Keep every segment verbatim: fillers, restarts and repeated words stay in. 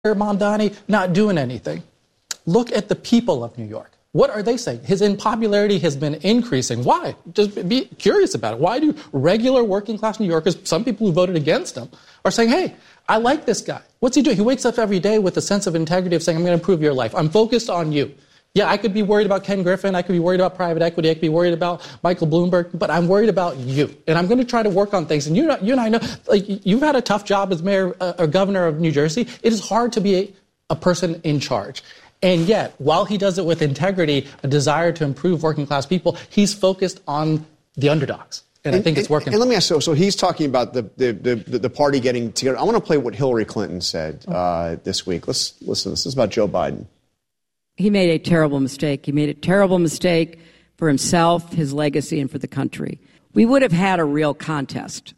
Mamdani not doing anything. Look at the people of New York. What are they saying? His unpopularity has been increasing. Why? Just be curious about it. Why do regular working class New Yorkers, some people who voted against him, are saying, hey, I like this guy. What's he doing? He wakes up every day with a sense of integrity of saying, I'm going to improve your life. I'm focused on you. Yeah, I could be worried about Ken Griffin. I could be worried about private equity. I could be worried about Michael Bloomberg. But I'm worried about you. And I'm going to try to work on things. And you, you and I know, like, you've had a tough job as mayor uh, or governor of New Jersey. It is hard to be a, a person in charge. And yet, while he does it with integrity, a desire to improve working class people, he's focused on the underdogs. And, and I think it's working. And, and let me ask, so, so he's talking about the, the, the, the party getting together. I want to play what Hillary Clinton said uh, this week. Let's listen. This is about Joe Biden. He made a terrible mistake. He made a terrible mistake for himself, his legacy, and for the country. We would have had a real contest.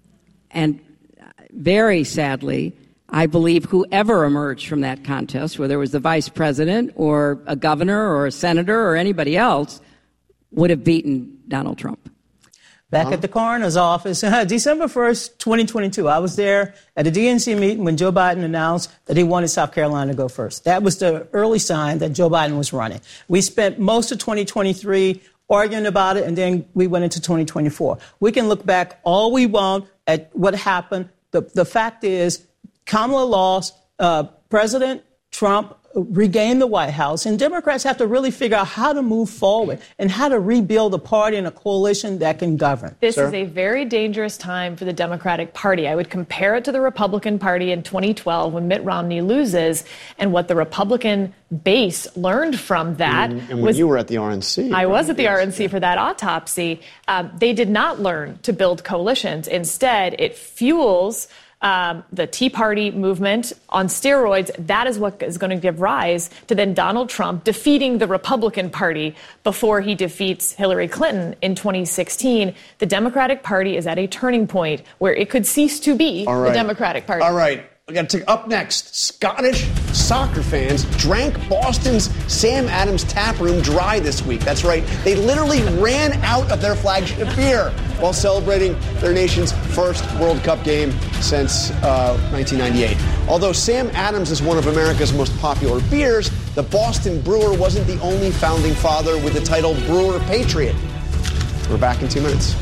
And very sadly, I believe whoever emerged from that contest, whether it was the vice president or a governor or a senator or anybody else, would have beaten Donald Trump. Back huh? at the coroner's office, December first, twenty twenty-two, I was there at a D N C meeting when Joe Biden announced that he wanted South Carolina to go first. That was the early sign that Joe Biden was running. We spent most of twenty twenty-three arguing about it, and then we went into twenty twenty-four. We can look back all we want at what happened. The, the fact is, Kamala lost, uh, President Trump regained the White House, and Democrats have to really figure out how to move forward and how to rebuild a party and a coalition that can govern. This Sir? is a very dangerous time for the Democratic Party. I would compare it to the Republican Party in twenty twelve when Mitt Romney loses, and what the Republican base learned from that. And, and when was, you were at the R N C. I right? was at the yes. R N C for that autopsy. Um, they did not learn to build coalitions. Instead, it fuels Um, the Tea Party movement on steroids. That is what is going to give rise to then Donald Trump defeating the Republican Party before he defeats Hillary Clinton in twenty sixteen. The Democratic Party is at a turning point where it could cease to be All right. the Democratic Party. All right. We got to take up next. Scottish soccer fans drank Boston's Sam Adams tap room dry this week. That's right. They literally ran out of their flagship beer while celebrating their nation's first World Cup game since uh, nineteen ninety-eight. Although Sam Adams is one of America's most popular beers, the Boston Brewer wasn't the only founding father with the title Brewer Patriot. We're back in two minutes.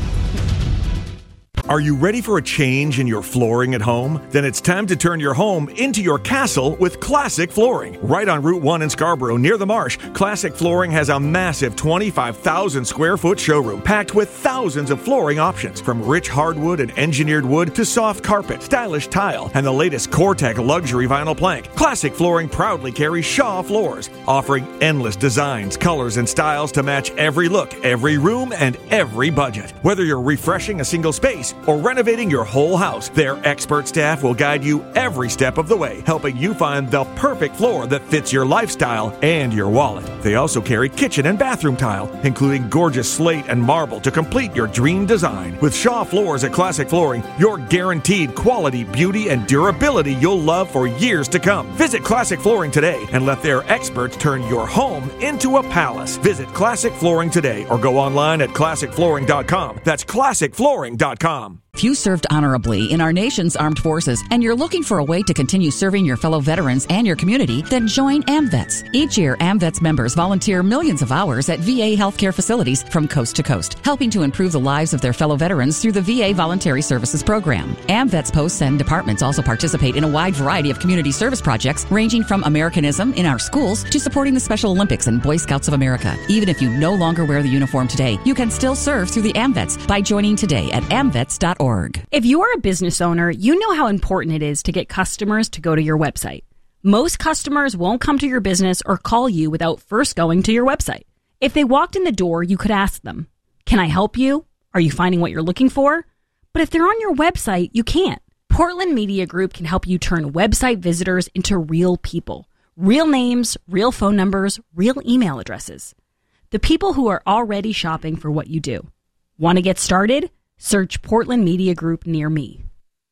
Are you ready for a change in your flooring at home? Then it's time to turn your home into your castle with Classic Flooring. Right on Route one in Scarborough, near the Marsh, Classic Flooring has a massive twenty-five thousand square foot showroom packed with thousands of flooring options, from rich hardwood and engineered wood to soft carpet, stylish tile, and the latest Core-Tech luxury vinyl plank. Classic Flooring proudly carries Shaw floors, offering endless designs, colors, and styles to match every look, every room, and every budget. Whether you're refreshing a single space or renovating your whole house, their expert staff will guide you every step of the way, helping you find the perfect floor that fits your lifestyle and your wallet. They also carry kitchen and bathroom tile, including gorgeous slate and marble to complete your dream design. With Shaw Floors at Classic Flooring, you're guaranteed quality, beauty, and durability you'll love for years to come. Visit Classic Flooring today and let their experts turn your home into a palace. Visit Classic Flooring today or go online at classic flooring dot com. That's classic flooring dot com. If you served honorably in our nation's armed forces and you're looking for a way to continue serving your fellow veterans and your community, then join AmVets. Each year, AmVets members volunteer millions of hours at V A healthcare facilities from coast to coast, helping to improve the lives of their fellow veterans through the V A Voluntary Services Program. AmVets posts and departments also participate in a wide variety of community service projects, ranging from Americanism in our schools to supporting the Special Olympics and Boy Scouts of America. Even if you no longer wear the uniform today, you can still serve through the AmVets by joining today at amvets dot org. If you are a business owner, you know how important it is to get customers to go to your website. Most customers won't come to your business or call you without first going to your website. If they walked in the door, you could ask them, "Can I help you? Are you finding what you're looking for?" But if they're on your website, you can't. Portland Media Group can help you turn website visitors into real people. Real names, real phone numbers, real email addresses. The people who are already shopping for what you do. Want to get started? Search Portland Media Group near me.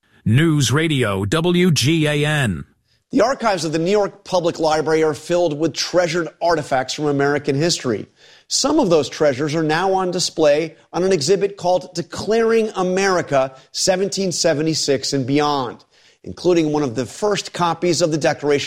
News Radio W G A N. The archives of the New York Public Library are filled with treasured artifacts from American history. Some of those treasures are now on display on an exhibit called Declaring America, seventeen seventy-six and Beyond. including one of the first copies of the Declaration